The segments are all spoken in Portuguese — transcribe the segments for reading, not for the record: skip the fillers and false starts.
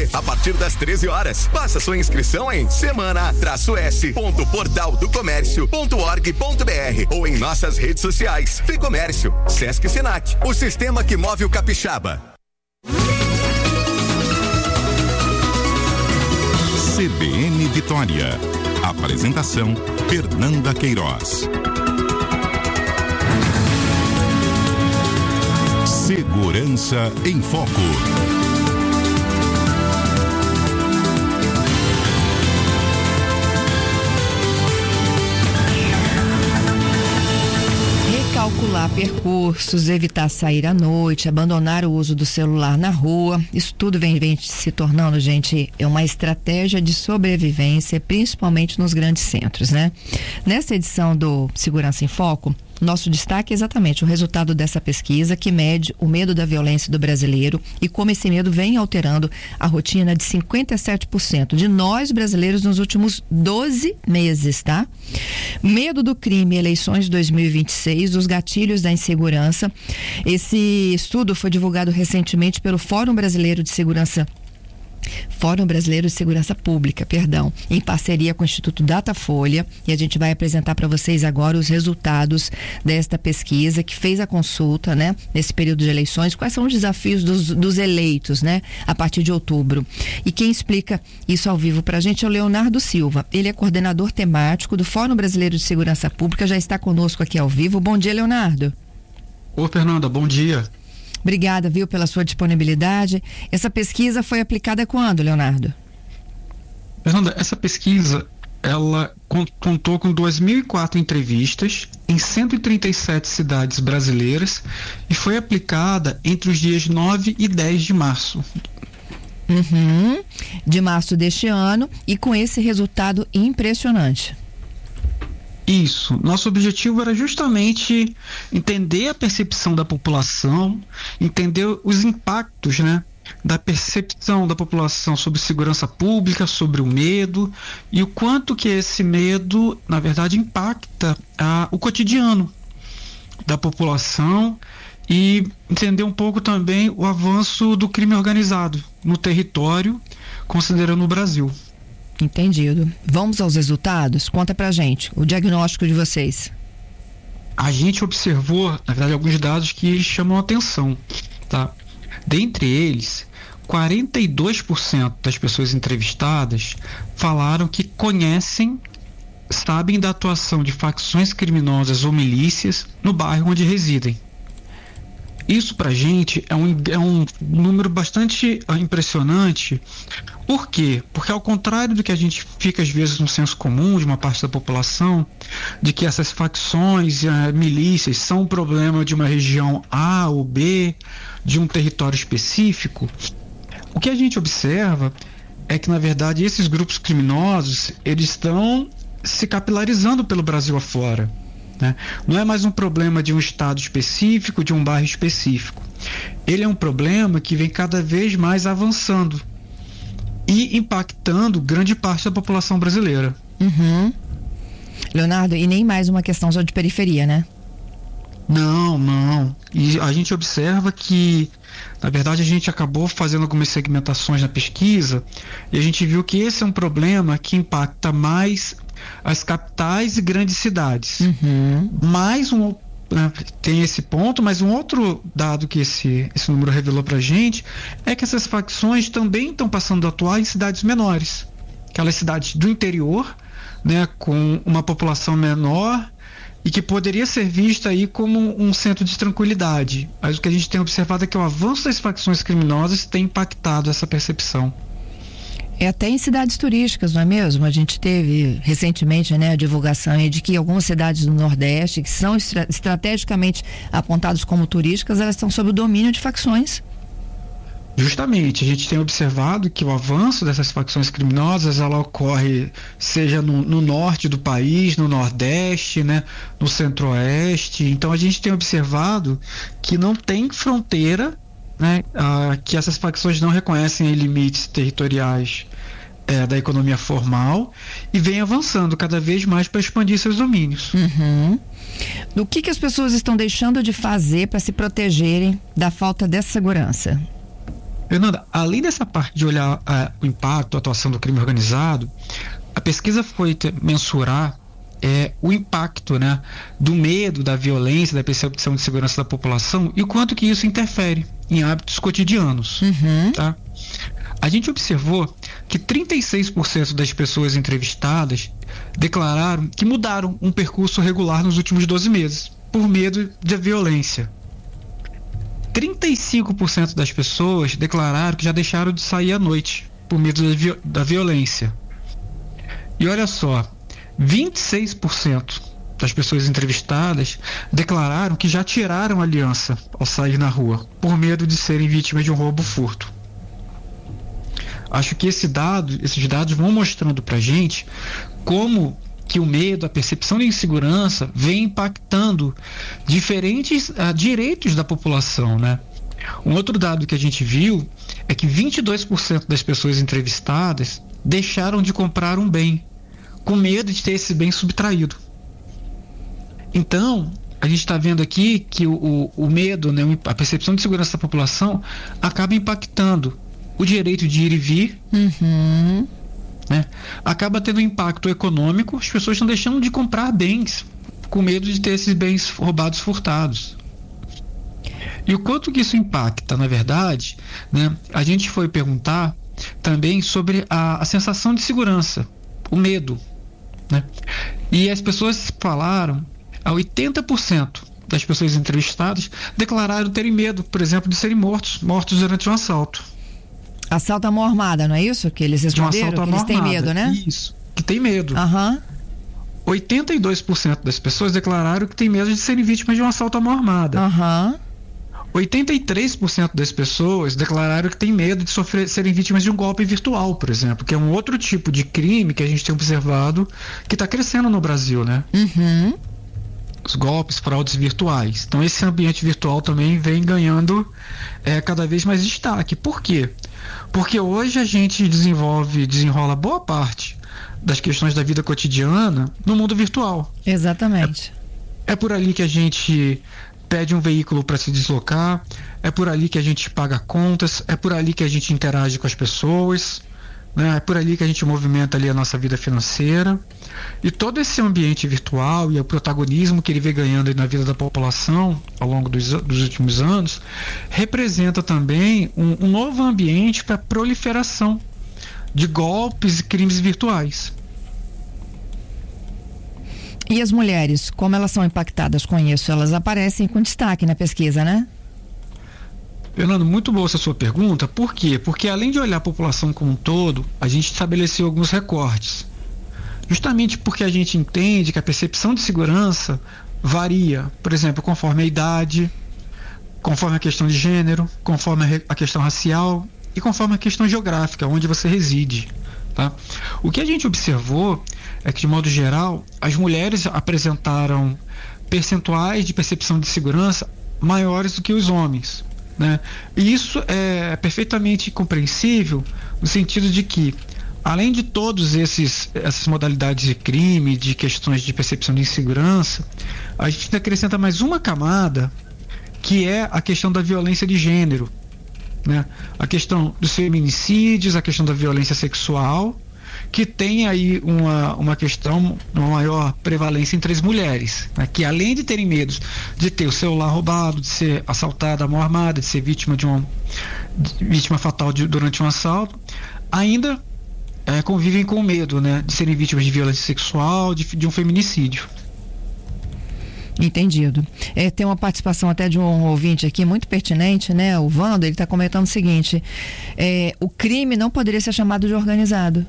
EAD a partir das 13 horas. Faça sua inscrição em semana-s.portaldocomércio.org.br ou em nossas redes sociais. Ficomércio, Sesc Senac, o sistema que move o capixaba. CBN Vitória. Apresentação: Fernanda Queiroz. Segurança em Foco. Recalcular percursos, evitar sair à noite, abandonar o uso do celular na rua, isso tudo vem se tornando, gente, uma estratégia de sobrevivência, principalmente nos grandes centros, né? Nessa edição do Segurança em Foco, nosso destaque é exatamente o resultado dessa pesquisa que mede o medo da violência do brasileiro e como esse medo vem alterando a rotina de 57% de nós brasileiros nos últimos 12 meses, tá? Medo do crime, eleições de 2026, os gatilhos da insegurança. Esse estudo foi divulgado recentemente pelo Fórum Brasileiro de Segurança Pública, em parceria com o Instituto Datafolha, e a gente vai apresentar para vocês agora os resultados desta pesquisa que fez a consulta, né, nesse período de eleições, quais são os desafios dos eleitos, né, a partir de outubro. E quem explica isso ao vivo para a gente é o Leonardo Silva, ele é coordenador temático do Fórum Brasileiro de Segurança Pública, já está conosco aqui ao vivo. Bom dia, Leonardo. Ô, Fernanda, bom dia. Obrigada, viu, pela sua disponibilidade. Essa pesquisa foi aplicada quando, Leonardo? Fernanda, essa pesquisa, ela contou com 2.004 entrevistas em 137 cidades brasileiras e foi aplicada entre os dias 9 e 10 de março. De março deste ano, e com esse resultado impressionante. Isso, nosso objetivo era justamente entender a percepção da população, entender os impactos, né, da percepção da população sobre segurança pública, sobre o medo e o quanto que esse medo, na verdade, impacta o cotidiano da população e entender um pouco também o avanço do crime organizado no território, considerando o Brasil. Entendido. Vamos aos resultados? Conta pra gente o diagnóstico de vocês. A gente observou, na verdade, alguns dados que eles chamam a atenção, tá? Dentre eles, 42% das pessoas entrevistadas falaram que sabem da atuação de facções criminosas ou milícias no bairro onde residem. Isso pra gente é um número bastante impressionante. Por quê? Porque ao contrário do que a gente fica às vezes no senso comum de uma parte da população, de que essas facções, milícias são um problema de uma região A ou B, de um território específico, o que a gente observa é que, na verdade, esses grupos criminosos, eles estão se capilarizando pelo Brasil afora. Né? Não é mais um problema de um estado específico, de um bairro específico. Ele é um problema que vem cada vez mais avançando e impactando grande parte da população brasileira. Leonardo, e nem mais uma questão só de periferia, né? Não. E a gente observa que, na verdade, a gente acabou fazendo algumas segmentações na pesquisa e a gente viu que esse é um problema que impacta mais as capitais e grandes cidades. Tem esse ponto, mas um outro dado que esse número revelou pra gente é que essas facções também estão passando a atuar em cidades menores, aquelas cidades do interior, né, com uma população menor e que poderia ser vista aí como um centro de tranquilidade. Mas o que a gente tem observado é que o avanço das facções criminosas tem impactado essa percepção. É até em cidades turísticas, não é mesmo? A gente teve recentemente, né, a divulgação de que algumas cidades do Nordeste, que são estrategicamente apontadas como turísticas, elas estão sob o domínio de facções. Justamente, a gente tem observado que o avanço dessas facções criminosas, ela ocorre seja no norte do país, no nordeste, né, no centro-oeste. Então a gente tem observado que não tem fronteira, né, que essas facções não reconhecem limites territoriais da economia formal e vem avançando cada vez mais para expandir seus domínios. O que as pessoas estão deixando de fazer para se protegerem da falta dessa segurança? Fernanda, além dessa parte de olhar o impacto, a atuação do crime organizado, a pesquisa foi mensurar o impacto, né, do medo, da violência, da percepção de segurança da população e o quanto que isso interfere em hábitos cotidianos. Tá? A gente observou que 36% das pessoas entrevistadas declararam que mudaram um percurso regular nos últimos 12 meses, por medo da violência. 35% das pessoas declararam que já deixaram de sair à noite, por medo da violência. E olha só, 26% das pessoas entrevistadas declararam que já tiraram a aliança ao sair na rua, por medo de serem vítimas de um roubo ou furto. Acho que esses dados vão mostrando pra gente como que o medo, a percepção de insegurança vem impactando diferentes direitos da população, né? Um outro dado que a gente viu é que 22% das pessoas entrevistadas deixaram de comprar um bem, com medo de ter esse bem subtraído. Então, a gente está vendo aqui que o medo, né, a percepção de segurança da população acaba impactando o direito de ir e vir, né? Acaba tendo impacto econômico, as pessoas estão deixando de comprar bens com medo de ter esses bens roubados, furtados. E o quanto que isso impacta, na verdade, né, a gente foi perguntar também sobre a sensação de segurança, o medo, né? E as pessoas falaram, a 80% das pessoas entrevistadas declararam terem medo, por exemplo, de serem mortos durante um assalto. Assalto à mão armada, não é isso? Que eles responderam, que eles têm medo, né? Isso, que tem medo. 82% das pessoas declararam que tem medo de serem vítimas de um assalto à mão armada. 83% das pessoas declararam que tem medo de serem vítimas de um golpe virtual, por exemplo, que é um outro tipo de crime que a gente tem observado que está crescendo no Brasil, né? Os golpes, fraudes virtuais. Então esse ambiente virtual também vem ganhando cada vez mais destaque. Por quê? Porque hoje a gente desenrola boa parte das questões da vida cotidiana no mundo virtual. Exatamente. É por ali que a gente pede um veículo para se deslocar, é por ali que a gente paga contas, é por ali que a gente interage com as pessoas, né? É por ali que a gente movimenta ali a nossa vida financeira. E todo esse ambiente virtual e o protagonismo que ele vem ganhando na vida da população ao longo dos últimos anos representa também um novo ambiente para a proliferação de golpes e crimes virtuais. E as mulheres, como elas são impactadas com isso? Elas aparecem com destaque na pesquisa, né? Fernando, muito boa essa sua pergunta. Por quê? Porque além de olhar a população como um todo, a gente estabeleceu alguns recortes. Justamente porque a gente entende que a percepção de segurança varia, por exemplo, conforme a idade, conforme a questão de gênero, conforme a questão racial e conforme a questão geográfica, onde você reside. Tá? O que a gente observou é que, de modo geral, as mulheres apresentaram percentuais de percepção de segurança maiores do que os homens, né? E isso é perfeitamente compreensível no sentido de que, além de todas essas modalidades de crime, de questões de percepção de insegurança, a gente acrescenta mais uma camada, que é a questão da violência de gênero, né? A questão dos feminicídios, a questão da violência sexual, que tem aí uma questão, uma maior prevalência entre as mulheres, né? Que além de terem medo de ter o celular roubado, de ser assaltada à mão armada, de ser vítima vítima fatal durante um assalto, ainda convivem com medo, né? De serem vítimas de violência sexual, de um feminicídio. Entendido. Tem uma participação até de um ouvinte aqui muito pertinente, né? O Vando, ele está comentando o seguinte: o crime não poderia ser chamado de organizado.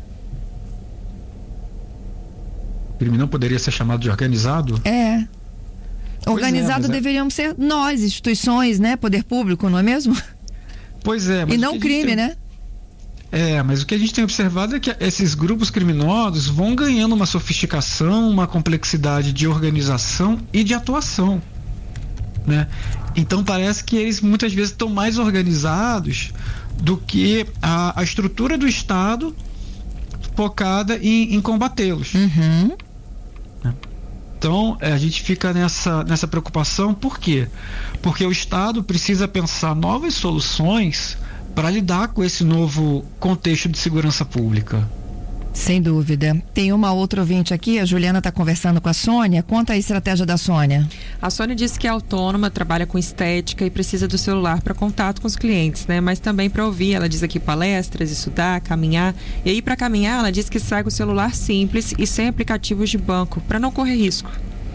O crime não poderia ser chamado de organizado? Organizado deveríamos ser nós, instituições, né? Poder público, não é mesmo? Pois é. Mas e não crime, né? Mas o que a gente tem observado é que esses grupos criminosos vão ganhando uma sofisticação, uma complexidade de organização e de atuação, né? Então parece que eles muitas vezes estão mais organizados do que a estrutura do Estado focada em combatê-los. Então a gente fica nessa preocupação. Por quê? Porque o Estado precisa pensar novas soluções para lidar com esse novo contexto de segurança pública. Sem dúvida. Tem uma outra ouvinte aqui, a Juliana está conversando com a Sônia. Conta a estratégia da Sônia. A Sônia disse que é autônoma, trabalha com estética e precisa do celular para contato com os clientes, né? Mas também para ouvir. Ela diz aqui palestras, estudar, caminhar. E aí, para caminhar, ela diz que segue o celular simples e sem aplicativos de banco, para não correr risco.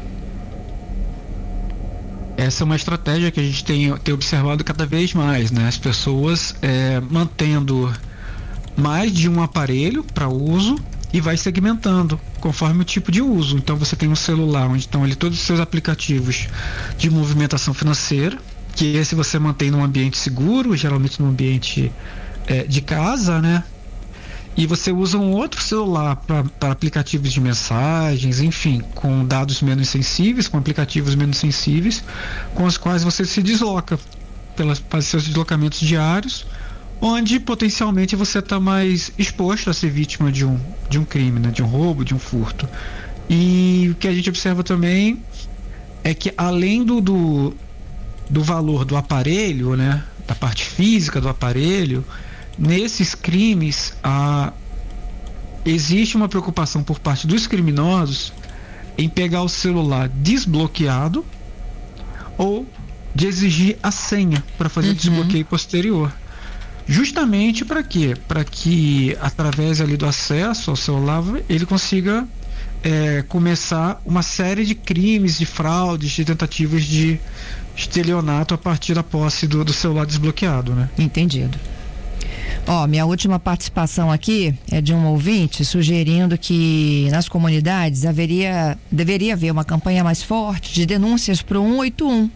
Essa é uma estratégia que a gente tem observado cada vez mais, né? As pessoas mantendo mais de um aparelho para uso e vai segmentando conforme o tipo de uso. Então você tem um celular onde estão ali todos os seus aplicativos de movimentação financeira, que esse você mantém num ambiente seguro, geralmente num ambiente de casa, né? E você usa um outro celular para aplicativos de mensagens, enfim, com dados menos sensíveis, com aplicativos menos sensíveis, com os quais você se desloca para seus deslocamentos diários, onde potencialmente você está mais exposto a ser vítima de um crime, né? De um roubo, de um furto. E o que a gente observa também é que além do valor do aparelho, né? Da parte física do aparelho, nesses crimes existe uma preocupação por parte dos criminosos em pegar o celular desbloqueado ou de exigir a senha para fazer o desbloqueio posterior. Justamente para quê? Para que através ali do acesso ao celular ele consiga começar uma série de crimes, de fraudes, de tentativas de estelionato a partir da posse do celular desbloqueado, né? Entendido. Minha última participação aqui é de um ouvinte sugerindo que nas comunidades deveria haver uma campanha mais forte de denúncias para o 181.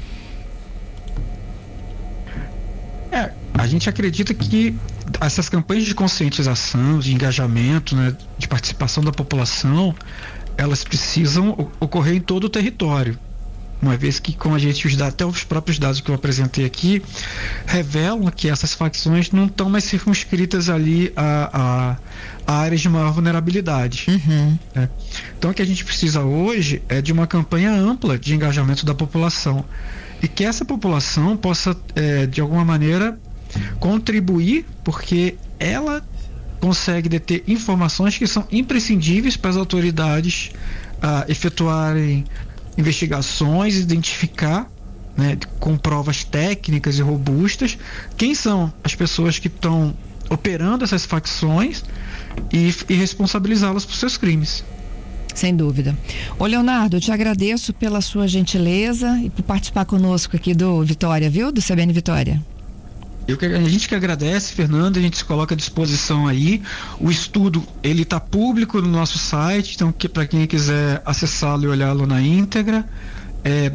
A gente acredita que essas campanhas de conscientização, de engajamento, né, de participação da população, elas precisam ocorrer em todo o território. Uma vez que, como a gente até os próprios dados que eu apresentei aqui revelam que essas facções não estão mais circunscritas ali a áreas de maior vulnerabilidade. Né? Então o que a gente precisa hoje é de uma campanha ampla de engajamento da população e que essa população possa de alguma maneira contribuir, porque ela consegue deter informações que são imprescindíveis para as autoridades efetuarem investigações, identificar, né, com provas técnicas e robustas, quem são as pessoas que estão operando essas facções e responsabilizá-las por seus crimes. Sem dúvida. Ô Leonardo, eu te agradeço pela sua gentileza e por participar conosco aqui do Vitória, viu? Do CBN Vitória. A gente que agradece, Fernando, a gente se coloca à disposição aí. O estudo, ele está público no nosso site, então para quem quiser acessá-lo e olhá-lo na íntegra, é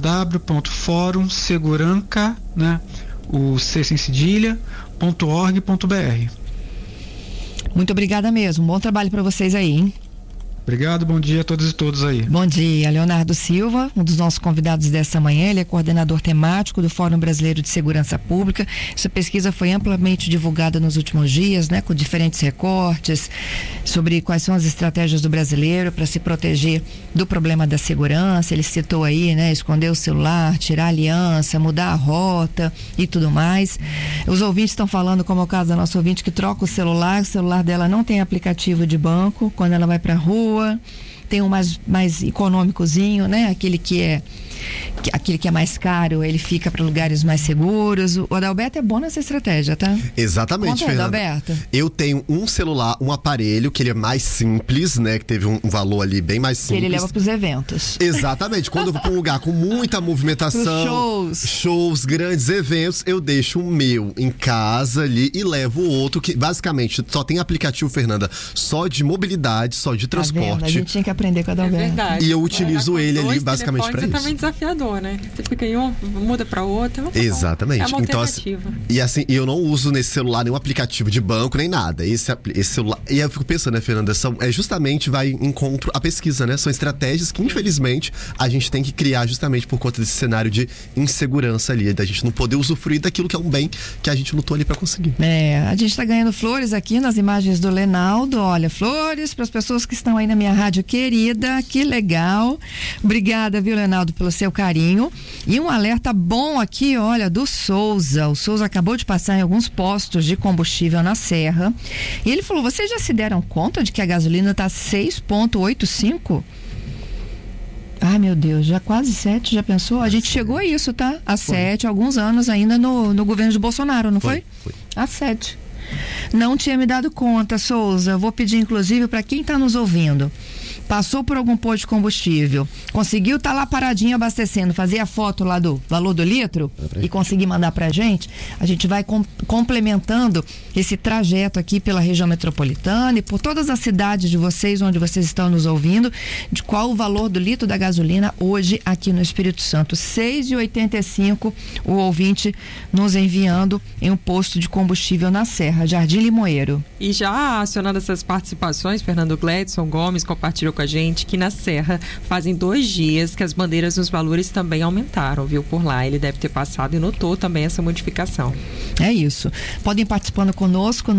www.forumseguranca, né, o C sem cedilha, .org.br. Muito obrigada mesmo, bom trabalho para vocês aí, hein? Obrigado, bom dia a todos e todas aí. Bom dia, Leonardo Silva, um dos nossos convidados dessa manhã, ele é coordenador temático do Fórum Brasileiro de Segurança Pública. Essa pesquisa foi amplamente divulgada nos últimos dias, né, com diferentes recortes sobre quais são as estratégias do brasileiro para se proteger do problema da segurança. Ele citou aí, né, esconder o celular, tirar a aliança, mudar a rota e tudo mais. Os ouvintes estão falando, como é o caso da nossa ouvinte que troca o celular dela não tem aplicativo de banco quando ela vai para a rua. Tem um mais econômicozinho, né? Aquele que é mais caro, ele fica para lugares mais seguros. O Adalberto é bom nessa estratégia, tá? Exatamente, Fernanda. Adalberto. Eu tenho um celular, um aparelho que ele é mais simples, né? Que teve um valor ali bem mais simples. Que ele leva pros eventos. Exatamente. Quando eu vou pra um lugar com muita movimentação, shows, grandes eventos, eu deixo o meu em casa ali e levo o outro que basicamente só tem aplicativo, Fernanda, só de mobilidade, só de transporte. A gente tinha que aprender com o Adalberto. É verdade. E eu utilizo ele ali basicamente para isso. Também desafiador, né? Você fica em um, muda para outro. Exatamente. É uma então, alternativa. E assim, eu não uso nesse celular nenhum aplicativo de banco, nem nada. Esse celular. E aí eu fico pensando, né, Fernanda? Justamente vai em encontro à pesquisa, né? São estratégias que, infelizmente, a gente tem que criar justamente por conta desse cenário de insegurança ali, da gente não poder usufruir daquilo que é um bem que a gente lutou ali para conseguir. A gente tá ganhando flores aqui nas imagens do Lenaldo. Olha, flores para as pessoas que estão aí na minha rádio querida. Que legal. Obrigada, viu, Lenaldo, pelo seu seu carinho. E um alerta bom aqui, olha, do Souza. O Souza acabou de passar em alguns postos de combustível na Serra. E ele falou, vocês já se deram conta de que a gasolina está 6,85? Ai, meu Deus, já quase 7, já pensou? A gente chegou a isso, tá? A 7, alguns anos ainda no governo de Bolsonaro, não foi? Foi. A 7. Não tinha me dado conta, Souza. Vou pedir, inclusive, para quem está nos ouvindo, passou por algum posto de combustível, conseguiu estar lá paradinho abastecendo, fazer a foto lá do valor do litro e conseguir mandar pra gente, a gente vai complementando esse trajeto aqui pela região metropolitana e por todas as cidades de vocês, onde vocês estão nos ouvindo, de qual o valor do litro da gasolina hoje aqui no Espírito Santo. 6,85 o ouvinte nos enviando em um posto de combustível na Serra, Jardim Limoeiro. E já acionando essas participações, Fernando Gledson Gomes compartilhou com a gente que na Serra fazem 2 dias que as bandeiras nos valores também aumentaram, viu, por lá. Ele deve ter passado e notou também essa modificação. É isso. Podem participando conosco,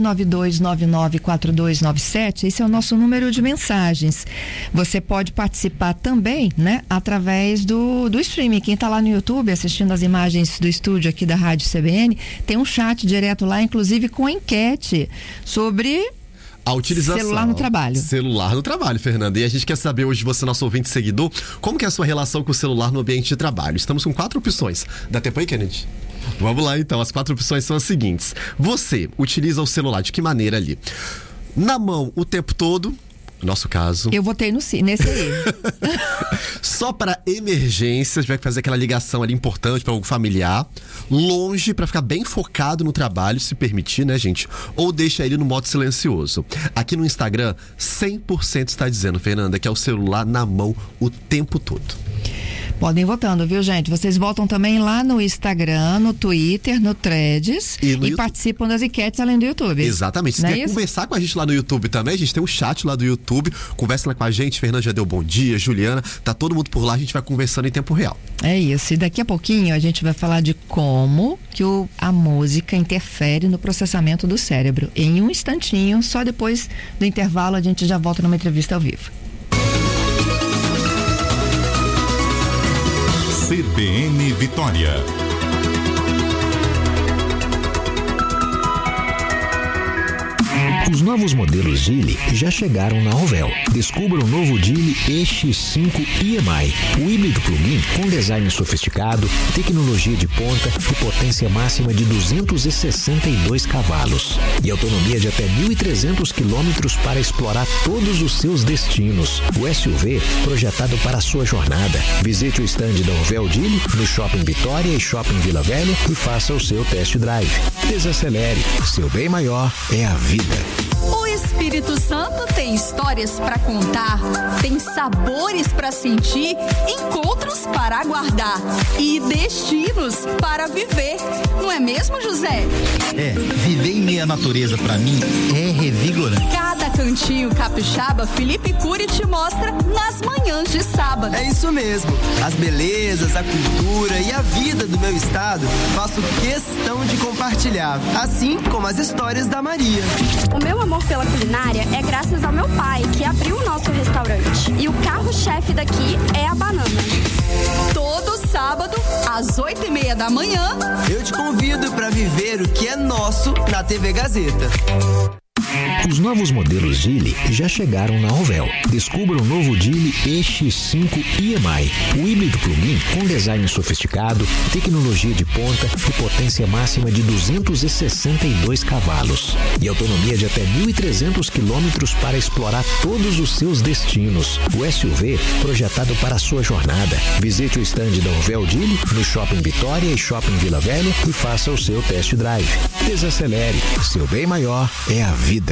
992994297, esse é o nosso número de mensagens. Você pode participar também, né, através do streaming. Quem está lá no YouTube assistindo as imagens do estúdio aqui da Rádio CBN, tem um chat direto lá, inclusive com enquete sobre a utilização. Celular no trabalho. Celular no trabalho, Fernanda. E a gente quer saber hoje, você, nosso ouvinte seguidor, como que é a sua relação com o celular no ambiente de trabalho. Estamos com 4 opções. Dá tempo aí, Kennedy? Vamos lá, então. As 4 opções são as seguintes. Você utiliza o celular de que maneira ali? Na mão o tempo todo. No nosso caso. Eu votei nesse aí. Só para emergência, tiver que fazer aquela ligação ali importante para algum familiar. Longe, para ficar bem focado no trabalho, se permitir, né, gente? Ou deixa ele no modo silencioso. Aqui no Instagram, 100% está dizendo, Fernanda, que é o celular na mão o tempo todo. Podem ir votando, viu, gente? Vocês votam também lá no Instagram, no Twitter, no Threads e participam das enquetes além do YouTube. Exatamente. Se quer conversar com a gente lá no YouTube também, a gente tem um chat lá do YouTube, conversa lá com a gente, Fernanda já deu bom dia, Juliana, tá todo mundo por lá, a gente vai conversando em tempo real. É isso, e daqui a pouquinho a gente vai falar de como que a música interfere no processamento do cérebro. Em um instantinho, só depois do intervalo a gente já volta numa entrevista ao vivo. CBN Vitória. Os novos modelos Geely já chegaram na Rovel. Descubra o novo Geely EX5 EMI, o híbrido plug-in com design sofisticado, tecnologia de ponta e potência máxima de 262 cavalos. E autonomia de até 1.300 quilômetros para explorar todos os seus destinos. O SUV projetado para a sua jornada. Visite o stand da Rovel Geely no Shopping Vitória e Shopping Vila Velha e faça o seu test drive. Desacelere, seu bem maior é a vida. O Espírito Santo tem histórias para contar, tem sabores para sentir, encontros para aguardar e destinos para viver. Não é mesmo, José? Viver em meio à natureza para mim é revigorante. Cada cantinho capixaba, Felipe Cury te mostra nas manhãs de sábado. É isso mesmo. As belezas, a cultura e a vida do meu estado faço questão de compartilhar, assim como as histórias da Maria. O meu amor pela culinária é graças ao meu pai, que abriu o nosso restaurante. E o carro-chefe daqui é a banana. Todo sábado, às 8h30 da manhã, eu te convido para viver o que é nosso na TV Gazeta. Os novos modelos Geely já chegaram na Rovel. Descubra o novo Geely EX5 EMI, o híbrido plug-in com design sofisticado, tecnologia de ponta e potência máxima de 262 cavalos. E autonomia de até 1.300 quilômetros para explorar todos os seus destinos. O SUV projetado para a sua jornada. Visite o stand da Rovel Geely no Shopping Vitória e Shopping Vila Velha e faça o seu test drive. Desacelere, seu bem maior é a vida.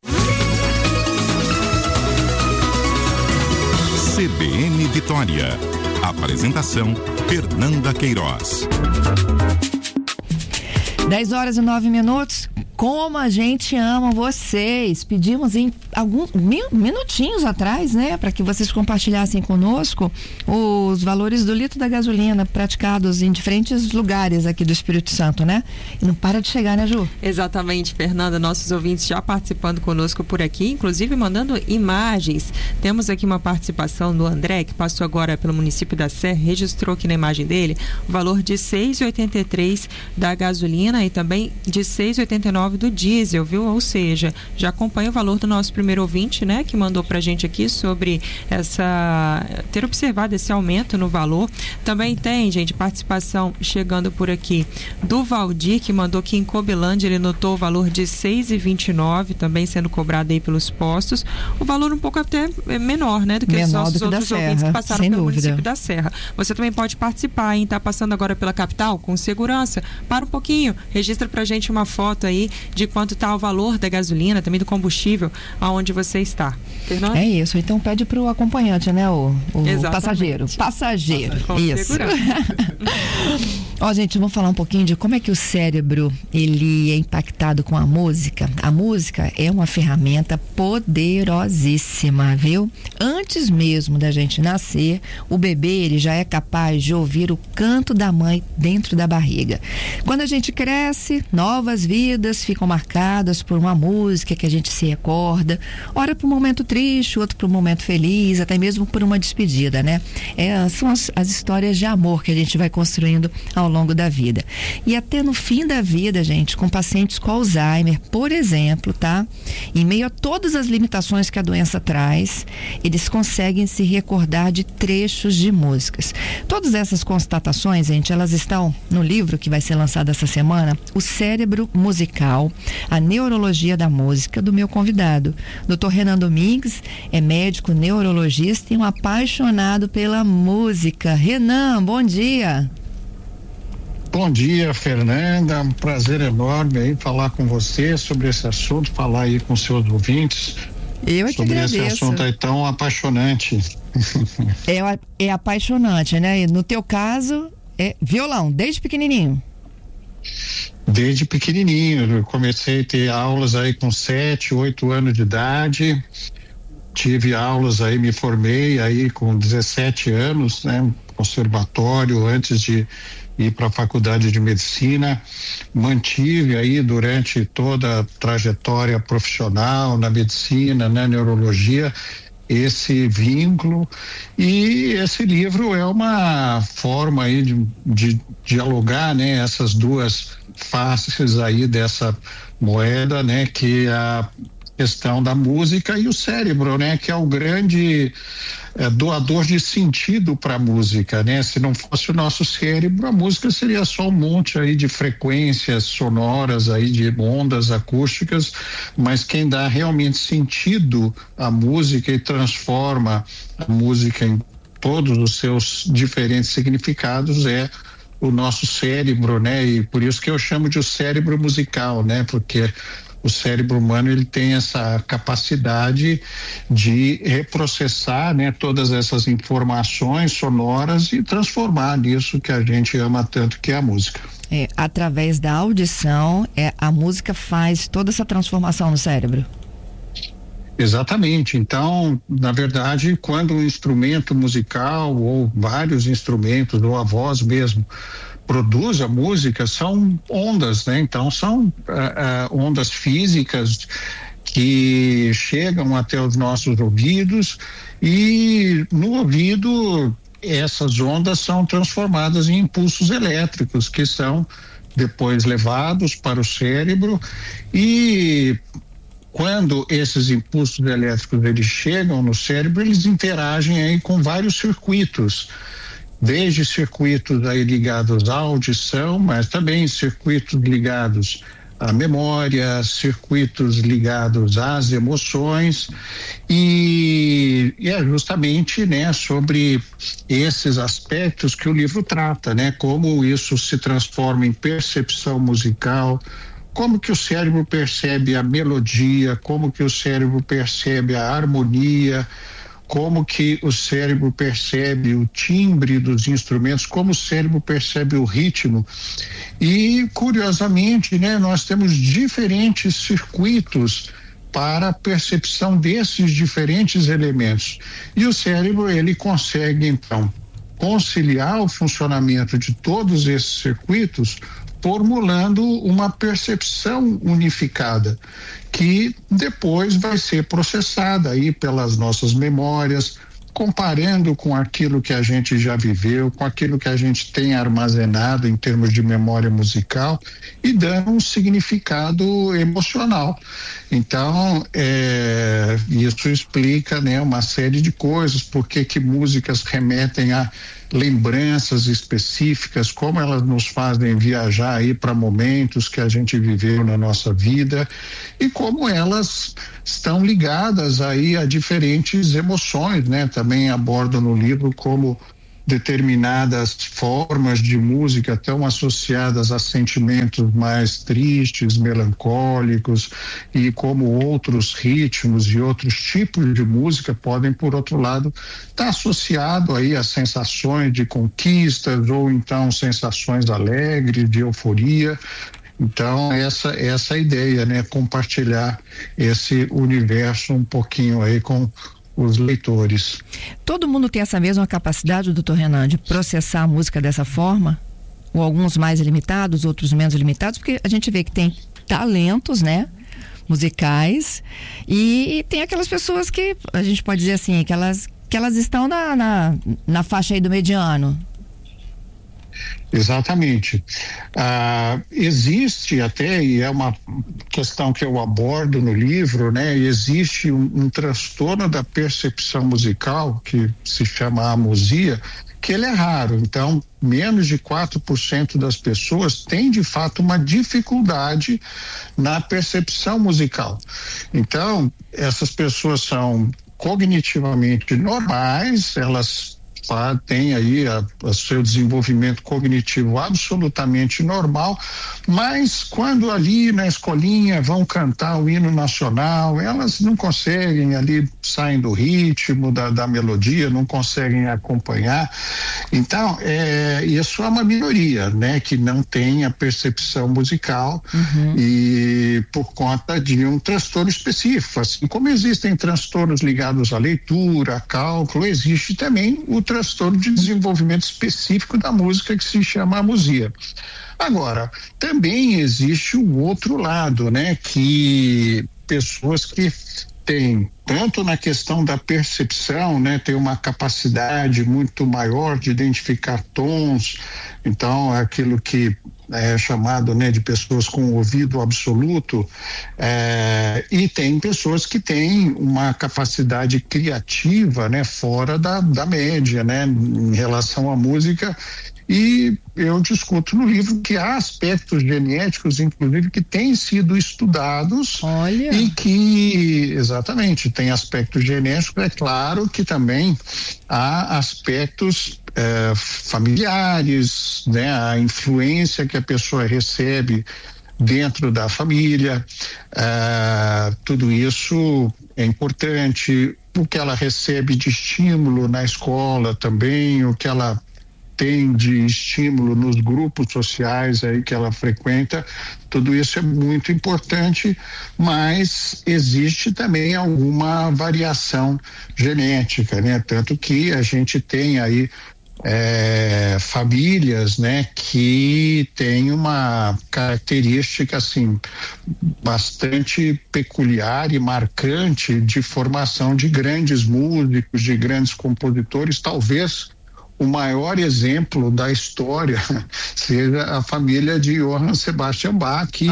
CBN Vitória. Apresentação Fernanda Queiroz. 10h09. Como a gente ama vocês. Pedimos em alguns minutinhos atrás, né, para que vocês compartilhassem conosco os valores do litro da gasolina praticados em diferentes lugares aqui do Espírito Santo, né? E não para de chegar, né, Ju? Exatamente, Fernanda. Nossos ouvintes já participando conosco por aqui, inclusive mandando imagens. Temos aqui uma participação do André, que passou agora pelo município da Serra, registrou aqui na imagem dele o valor de 6,83 da gasolina e também de 6,89 do diesel, viu? Ou seja, já acompanha o valor do nosso primeiro ouvinte, né? Que mandou pra gente aqui sobre ter observado esse aumento no valor. Também tem, gente, participação chegando por aqui do Valdir, que mandou que em Cobilândia ele notou o valor de 6,29 também sendo cobrado aí pelos postos. O valor um pouco até menor, né? Do que os nossos outros ouvintes que passaram pelo município da Serra. Você também pode participar, hein? Tá passando agora pela capital com segurança. Para um pouquinho, registra pra gente uma foto aí de quanto está o valor da gasolina, também do combustível, aonde você está. Fernanda? É isso, então pede para o acompanhante, né, o passageiro. Com isso. Ó, gente, vamos falar um pouquinho de como é que o cérebro, ele é impactado com a música. A música é uma ferramenta poderosíssima, viu? Antes mesmo da gente nascer, o bebê, ele já é capaz de ouvir o canto da mãe dentro da barriga. Quando a gente cresce, novas vidas ficam marcadas por uma música que a gente se recorda, ora por um momento triste, outro por um momento feliz, até mesmo por uma despedida, né? São as histórias de amor que a gente vai construindo ao longo da vida. E até no fim da vida, gente, com pacientes com Alzheimer, por exemplo, tá? Em meio a todas as limitações que a doença traz, eles conseguem se recordar de trechos de músicas. Todas essas constatações, gente, elas estão no livro que vai ser lançado essa semana, O Cérebro Musical, a Neurologia da Música, do meu convidado. Dr. Renan Domingues é médico neurologista e um apaixonado pela música. Renan, bom dia. Bom dia, Fernanda, um prazer enorme aí falar com você sobre esse assunto, falar aí com seus ouvintes. Eu é que agradeço. Sobre esse assunto aí tão apaixonante. É apaixonante, né? E no teu caso, é violão, desde pequenininho. Desde pequenininho, eu comecei a ter aulas aí com 7, 8 anos de idade, tive aulas aí, me formei aí com 17 anos, né? Conservatório, antes de ir para a faculdade de medicina, mantive aí durante toda a trajetória profissional na medicina, na neurologia, esse vínculo, e esse livro é uma forma aí de dialogar, né, essas duas faces aí dessa moeda, né, que é a questão da música e o cérebro, né, que é o grande doador de sentido para a música, né? Se não fosse o nosso cérebro, a música seria só um monte aí de frequências sonoras aí, de ondas acústicas, mas quem dá realmente sentido à música e transforma a música em todos os seus diferentes significados é o nosso cérebro, né? E por isso que eu chamo de o cérebro musical, né? Porque o cérebro humano, ele tem essa capacidade de reprocessar, né, todas essas informações sonoras e transformar nisso que a gente ama tanto, que é a música. Através da audição, a música faz toda essa transformação no cérebro. Exatamente. Então, na verdade, quando um instrumento musical ou vários instrumentos, ou a voz mesmo, produz a música, são ondas, né? Então são ondas físicas que chegam até os nossos ouvidos, e no ouvido essas ondas são transformadas em impulsos elétricos que são depois levados para o cérebro, e quando esses impulsos elétricos eles chegam no cérebro, eles interagem aí com vários circuitos, desde circuitos aí ligados à audição, mas também circuitos ligados à memória, circuitos ligados às emoções, e é justamente, né, sobre esses aspectos que o livro trata, né, como isso se transforma em percepção musical, como que o cérebro percebe a melodia, como que o cérebro percebe a harmonia, como que o cérebro percebe o timbre dos instrumentos, como o cérebro percebe o ritmo. E, curiosamente, né, nós temos diferentes circuitos para a percepção desses diferentes elementos. E o cérebro, ele consegue, então, conciliar o funcionamento de todos esses circuitos, formulando uma percepção unificada, que depois vai ser processada aí pelas nossas memórias, comparando com aquilo que a gente já viveu, com aquilo que a gente tem armazenado em termos de memória musical e dando um significado emocional. Então, isso explica, né, uma série de coisas, por que músicas remetem a lembranças específicas, como elas nos fazem viajar aí para momentos que a gente viveu na nossa vida e como elas estão ligadas aí a diferentes emoções, né? Também abordo no livro como determinadas formas de música estão associadas a sentimentos mais tristes, melancólicos, e como outros ritmos e outros tipos de música podem, por outro lado, estar associado aí a sensações de conquistas ou então sensações alegres, de euforia. Então, essa é a ideia, né? Compartilhar esse universo um pouquinho aí com os leitores. Todo mundo tem essa mesma capacidade, doutor Renan, de processar a música dessa forma? Ou alguns mais limitados, outros menos limitados? Porque a gente vê que tem talentos, né, musicais, e tem aquelas pessoas que a gente pode dizer assim, que elas estão na faixa aí do mediano. Exatamente. Existe até, e é uma questão que eu abordo no livro, né? Existe um transtorno da percepção musical que se chama amusia, que ele é raro. Então, menos de 4% das pessoas têm de fato uma dificuldade na percepção musical. Então, essas pessoas são cognitivamente normais, elas tem aí o seu desenvolvimento cognitivo absolutamente normal, mas quando ali na escolinha vão cantar o hino nacional, elas não conseguem ali, saem do ritmo, da melodia, não conseguem acompanhar. Então, isso é uma minoria, né, que não tem a percepção musical e por conta de um transtorno específico. Assim como existem transtornos ligados à leitura, a cálculo, existe também o transtorno de desenvolvimento específico da música que se chama amusia. Agora, também existe o outro lado, né, que pessoas que têm, tanto na questão da percepção, né, tem uma capacidade muito maior de identificar tons, então é aquilo que é chamado, né, de pessoas com ouvido absoluto, e tem pessoas que têm uma capacidade criativa, né, fora da média, né, em relação à música. E eu discuto no livro que há aspectos genéticos, inclusive, que têm sido estudados. Olha. E que, exatamente, tem aspectos genéticos. É claro que também há aspectos familiares, né? A influência que a pessoa recebe dentro da família, tudo isso é importante. O que ela recebe de estímulo na escola também, o que ela tem de estímulo nos grupos sociais aí que ela frequenta, tudo isso é muito importante, mas existe também alguma variação genética, né? Tanto que a gente tem aí famílias, né, que tem uma característica assim bastante peculiar e marcante de formação de grandes músicos, de grandes compositores. Talvez o maior exemplo da história seja a família de Johann Sebastian Bach, que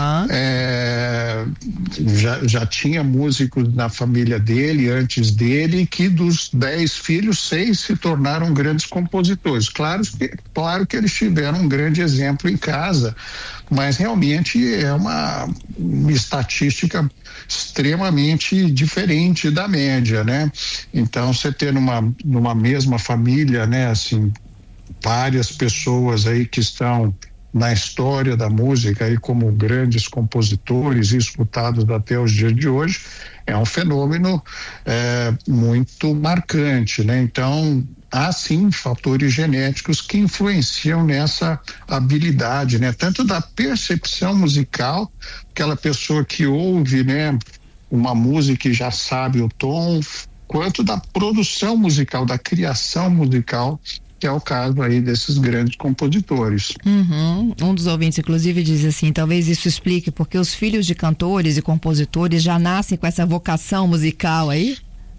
já tinha músicos na família dele, antes dele, que dos 10 filhos, 6 se tornaram grandes compositores. Claro que eles tiveram um grande exemplo em casa, mas realmente é uma estatística extremamente diferente da média, né? Então, você ter numa mesma família, né, assim, várias pessoas aí que estão na história da música aí como grandes compositores escutados até os dias de hoje, é um fenômeno muito marcante, né? Então, há sim fatores genéticos que influenciam nessa habilidade, né? Tanto da percepção musical, aquela pessoa que ouve, né, uma música e já sabe o tom, quanto da produção musical, da criação musical, que é o caso aí desses grandes compositores. Um dos ouvintes, inclusive, diz assim, talvez isso explique porque os filhos de cantores e compositores já nascem com essa vocação musical aí?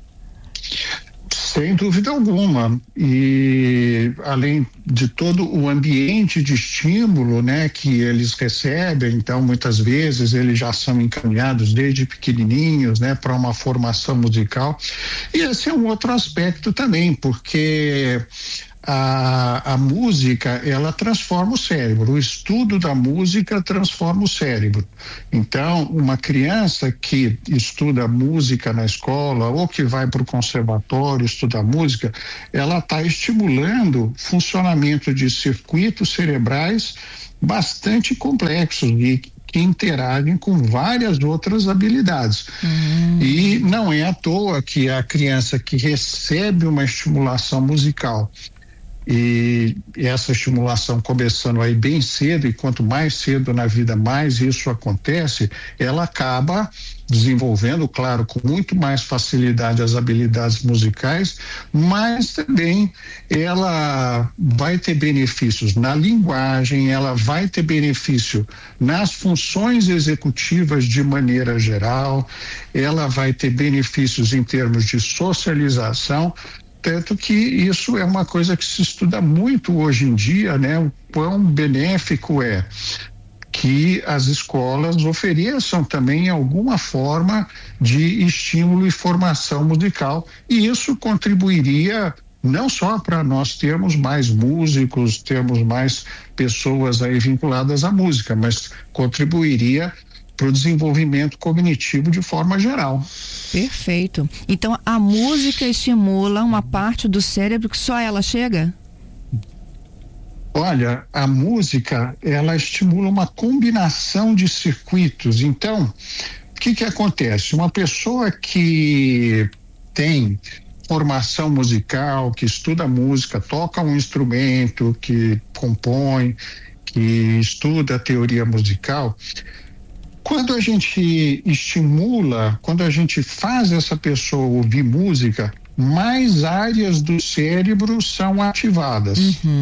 Sem dúvida alguma, e além de todo o ambiente de estímulo, né, que eles recebem, então muitas vezes eles já são encaminhados desde pequenininhos, né, para uma formação musical. E esse é um outro aspecto também, porque a música, ela transforma o cérebro, o estudo da música transforma o cérebro. Então, uma criança que estuda música na escola ou que vai para o conservatório estudar música, ela está estimulando funcionamento de circuitos cerebrais bastante complexos e que interagem com várias outras habilidades. E não é à toa que a criança que recebe uma estimulação musical e essa estimulação começando aí bem cedo, e quanto mais cedo na vida mais isso acontece, ela acaba desenvolvendo, claro, com muito mais facilidade as habilidades musicais, mas também ela vai ter benefícios na linguagem, ela vai ter benefício nas funções executivas de maneira geral, ela vai ter benefícios em termos de socialização. Tanto que isso é uma coisa que se estuda muito hoje em dia, né? O quão benéfico é que as escolas ofereçam também alguma forma de estímulo e formação musical, e isso contribuiria não só para nós termos mais músicos, termos mais pessoas aí vinculadas à música, mas contribuiria para o desenvolvimento cognitivo de forma geral. Perfeito. Então, a música estimula uma parte do cérebro que só ela chega? Olha, a música, ela estimula uma combinação de circuitos. Então, o que acontece? Uma pessoa que tem formação musical, que estuda música, toca um instrumento, que compõe, que estuda a teoria musical, quando a gente estimula, quando a gente faz essa pessoa ouvir música, mais áreas do cérebro são ativadas.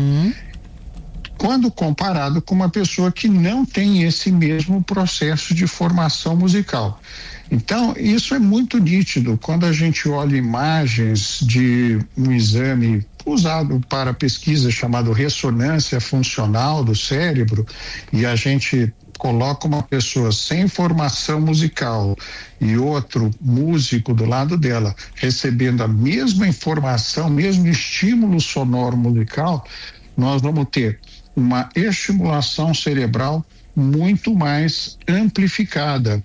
Quando comparado com uma pessoa que não tem esse mesmo processo de formação musical. Então, isso é muito nítido. Quando a gente olha imagens de um exame usado para pesquisa chamado ressonância funcional do cérebro, e a gente coloca uma pessoa sem formação musical e outro músico do lado dela, recebendo a mesma informação, mesmo estímulo sonoro musical, nós vamos ter uma estimulação cerebral muito mais amplificada.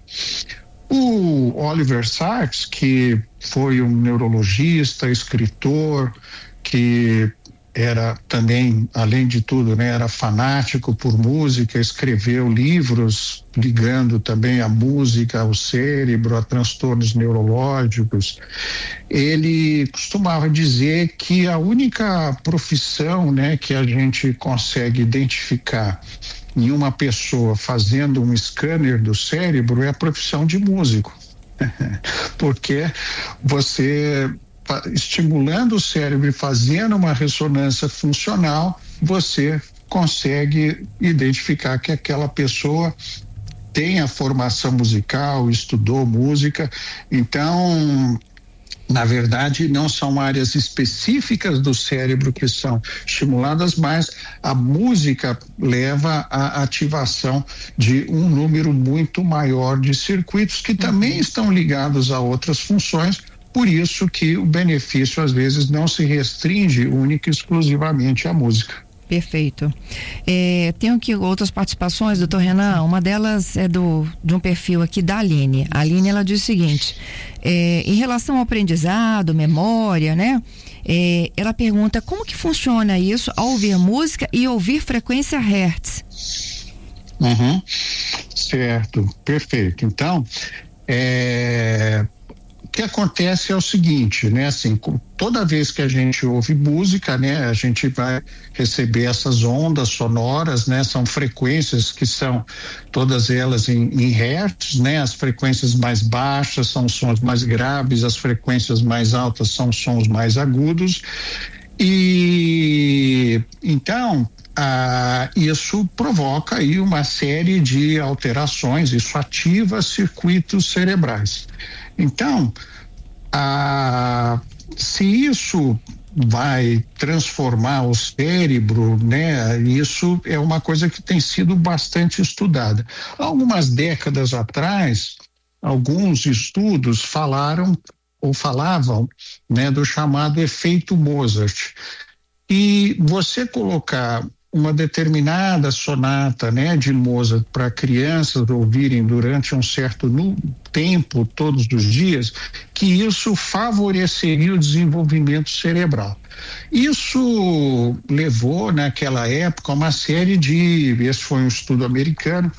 O Oliver Sacks, que foi um neurologista, escritor, que era também, além de tudo, né, era fanático por música, escreveu livros ligando também a música ao cérebro, a transtornos neurológicos. Ele costumava dizer que a única profissão, né, que a gente consegue identificar em uma pessoa fazendo um scanner do cérebro é a profissão de músico. Porque você, estimulando o cérebro e fazendo uma ressonância funcional, você consegue identificar que aquela pessoa tem a formação musical, estudou música. Então, na verdade, não são áreas específicas do cérebro que são estimuladas, mas a música leva à ativação de um número muito maior de circuitos que também estão ligados a outras funções. Por isso que o benefício às vezes não se restringe única e exclusivamente à música. Perfeito. Tenho aqui outras participações, doutor Renan. Uma delas é de um perfil aqui da Aline. A Aline, ela diz o seguinte: em relação ao aprendizado, memória, né? Ela pergunta como que funciona isso ao ouvir música e ouvir frequência Hertz. Certo, perfeito. Então, o que acontece é o seguinte, né? Assim, toda vez que a gente ouve música, né? A gente vai receber essas ondas sonoras, né? São frequências que são todas elas em hertz, né? As frequências mais baixas são sons mais graves, as frequências mais altas são sons mais agudos. E então isso provoca aí uma série de alterações, isso ativa circuitos cerebrais. Então, se isso vai transformar o cérebro, né? Isso é uma coisa que tem sido bastante estudada. Algumas décadas atrás, alguns estudos falavam, né, do chamado efeito Mozart. E você colocar uma determinada sonata, né, de Mozart para crianças ouvirem durante um certo tempo, todos os dias, que isso favoreceria o desenvolvimento cerebral. Isso levou, naquela época, uma série esse foi um estudo americano,